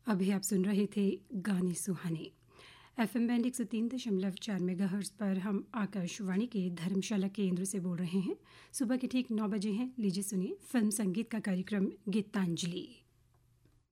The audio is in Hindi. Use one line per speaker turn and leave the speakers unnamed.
अभी आप सुन रहे थे गाने सुहाने। FM बैंड 103.4 मेगाहर्ट्ज़ पर हम आकाशवाणी के धर्मशाला केंद्र से बोल रहे हैं। सुबह के ठीक 9 बजे हैं। लीजिए सुनिए फिल्म संगीत का कार्यक्रम गीतांजलि।